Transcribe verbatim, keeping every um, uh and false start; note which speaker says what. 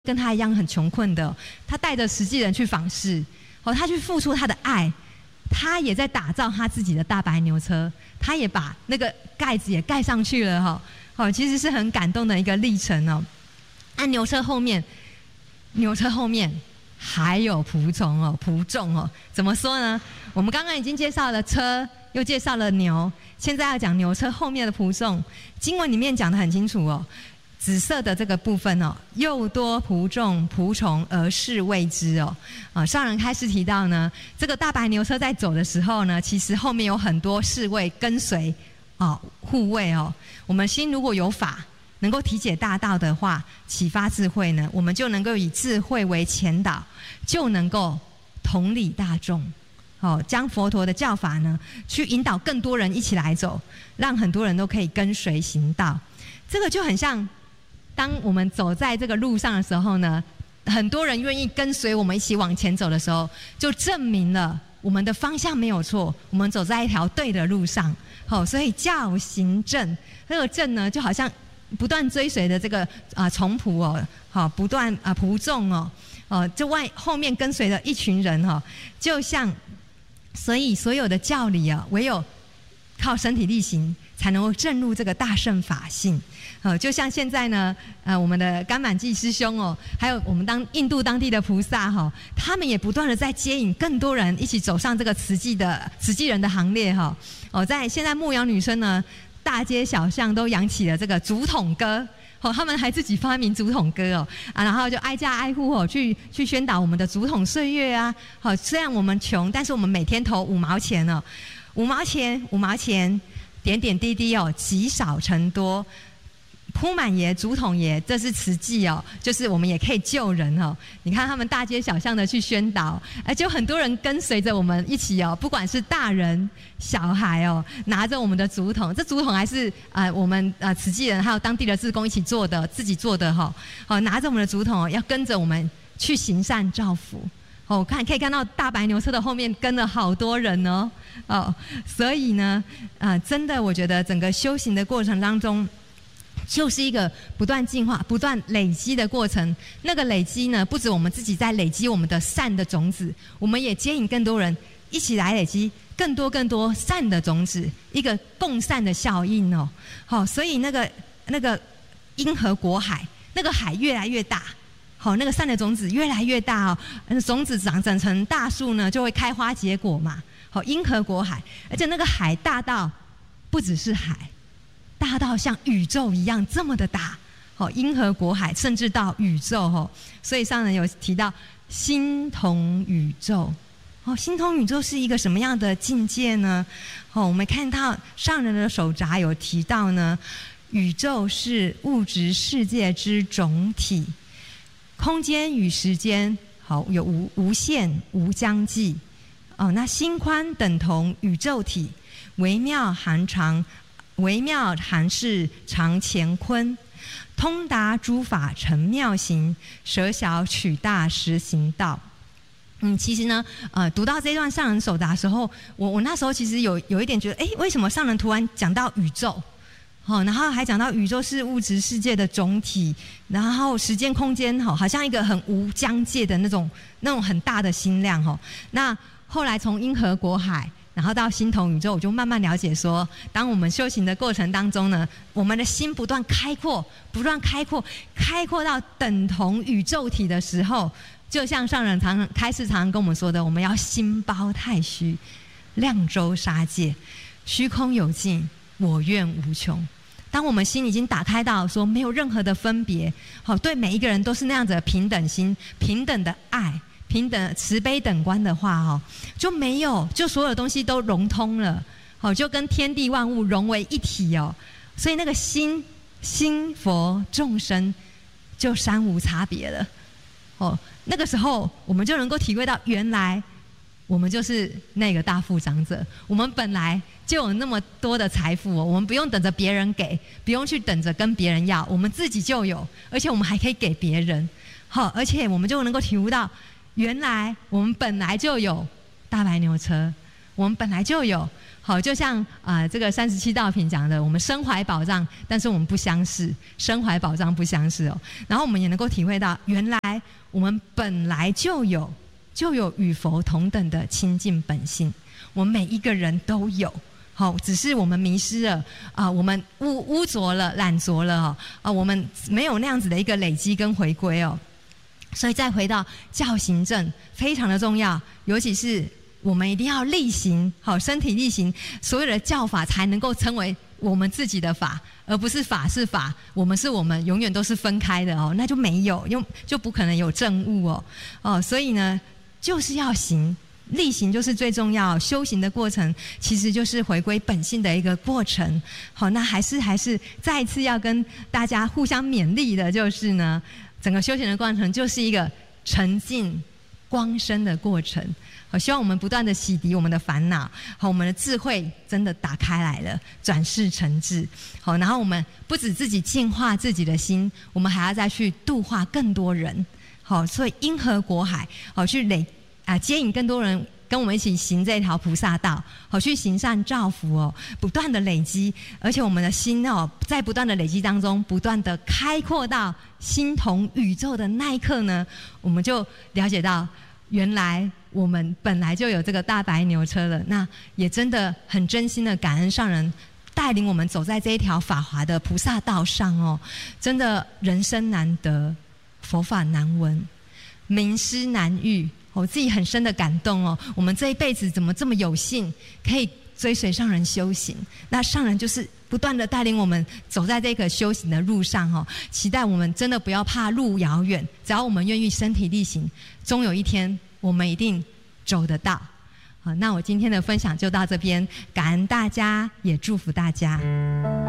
Speaker 1: 跟他一样很穷困的，他带着实际人去访视，哦，他去付出他的爱，他也在打造他自己的大白牛车，他也把那个盖子也盖上去了哈，哦，其实是很感动的一个历程哦。那牛车后面，牛车后面还有仆从哦，仆众哦，怎么说呢？我们刚刚已经介绍了车，又介绍了牛，现在要讲牛车后面的仆众。经文里面讲得很清楚哦。紫色的这个部分哦，又多仆众仆从而是未知哦。啊，上人开始提到呢，这个大白牛车在走的时候呢，其实后面有很多侍卫跟随哦，护卫哦。我们心如果有法，能够体解大道的话，启发智慧呢，我们就能够以智慧为前导，就能够同理大众。哦，将佛陀的教法呢，去引导更多人一起来走，让很多人都可以跟随行道。这个就很像。当我们走在这个路上的时候呢，很多人愿意跟随我们一起往前走的时候，就证明了我们的方向没有错，我们走在一条对的路上。好、哦，所以教行正，这个正呢，就好像不断追随的这个啊、呃、从仆哦，好、哦，不断啊、呃、仆众哦，哦，就外后面跟随了一群人哈、哦，就像，所以所有的教理啊，唯有靠身体力行，才能够证入这个大乘法性。呃，就像现在呢，呃，我们的甘满记师兄哦，还有我们当印度当地的菩萨哈、哦，他们也不断的在接引更多人一起走上这个慈济的慈济人的行列哈、哦。哦，在现在牧羊女生呢，大街小巷都扬起了这个竹筒歌。哦，他们还自己发明竹筒歌哦，啊，然后就挨家挨户哦，去去宣导我们的竹筒岁月啊。好、哦，虽然我们穷，但是我们每天投五毛钱哦，五毛钱，五毛钱，点点滴滴哦，积少成多。铺满爷、竹筒爷，这是慈济哦，就是我们也可以救人哦。你看他们大街小巷的去宣导，而就很多人跟随着我们一起哦，不管是大人、小孩哦，拿着我们的竹筒，这竹筒还是呃我们呃慈济人还有当地的志工一起做的，自己做的哈、哦。好、哦，拿着我们的竹筒、哦，要跟着我们去行善造福。哦，看可以看到大白牛车的后面跟了好多人哦。哦，所以呢，啊、呃，真的我觉得整个修行的过程当中。就是一个不断进化、不断累积的过程。那个累积呢，不止我们自己在累积我们的善的种子，我们也接引更多人一起来累积更多更多善的种子，一个共善的效应哦。好、哦，所以那个那个因河果海，那个海越来越大，好、哦，那个善的种子越来越大哦，那种子长长成大树呢，就会开花结果嘛。好、哦，因河果海，而且那个海大到不只是海。大到像宇宙一样这么的大，哦，因河果海，甚至到宇宙哦。所以上人有提到心同宇宙，哦，心同宇宙是一个什么样的境界呢？哦，我们看到上人的手札有提到呢，宇宙是物质世界之总体，空间与时间好有无无限无疆际，哦，那心宽等同宇宙体，微妙含常。微妙含是常乾坤，通达诸法成妙行，舍小取大实行道。嗯，其实呢，呃，读到这段上人手札的时候，我我那时候其实有有一点觉得，哎，为什么上人突然讲到宇宙？哦，然后还讲到宇宙是物质世界的总体，然后时间空间哈、哦，好像一个很无疆界的那种那种很大的心量哈、哦。那后来从因河果海。然后到心同宇宙，我就慢慢了解说，当我们修行的过程当中呢，我们的心不断开阔，不断开阔，开阔到等同宇宙体的时候，就像上人常开示常常跟我们说的，我们要心包太虚，量周沙界，虚空有尽，我愿无穷。当我们心已经打开到说没有任何的分别，好，对每一个人都是那样子的平等心、平等的爱。平等慈悲等观的话哦，就没有，就所有东西都融通了，哦，就跟天地万物融为一体哦。所以那个心心佛众生就三无差别了，哦，那个时候我们就能够体会到，原来我们就是那个大富长者，我们本来就有那么多的财富哦，我们不用等着别人给，不用去等着跟别人要，我们自己就有，而且我们还可以给别人，好、哦，而且我们就能够体悟到。原来我们本来就有大白牛车，我们本来就有好，就像啊、呃、这个三十七道品讲的，我们身怀宝藏，但是我们不相识，身怀宝藏不相识哦。然后我们也能够体会到，原来我们本来就有就有与佛同等的清净本性，我们每一个人都有。好，只是我们迷失了啊、呃，我们污污浊了、懒浊了哦，啊、呃，我们没有那样子的一个累积跟回归哦。所以再回到教行正，非常的重要，尤其是我们一定要力行，好，身体力行，所有的教法才能够称为我们自己的法，而不是法是法，我们是我们，永远都是分开的哦，那就没有，又就不可能有正悟哦，哦，所以呢，就是要行。力行就是最重要，修行的过程其实就是回归本性的一个过程。好，那还是还是再一次要跟大家互相勉励的，就是呢，整个修行的过程就是一个沉静光生的过程。好，希望我们不断的洗涤我们的烦恼，好，我们的智慧真的打开来了，转世成智。好，然后我们不止自己净化自己的心，我们还要再去度化更多人。好，所以因河国海，好去累。啊，接引更多人跟我们一起行这条菩萨道，好去行善造福哦，不断的累积，而且我们的心哦，在不断的累积当中，不断的开阔到心同宇宙的那一刻呢，我们就了解到，原来我们本来就有这个大白牛车了。那也真的很真心的感恩上人带领我们走在这一条法华的菩萨道上哦，真的人生难得，佛法难闻，名师难遇。我自己很深的感动哦，我们这一辈子怎么这么有幸可以追随上人修行？那上人就是不断的带领我们走在这个修行的路上哦，期待我们真的不要怕路遥远，只要我们愿意身体力行，终有一天我们一定走得到。好，那我今天的分享就到这边，感恩大家，也祝福大家。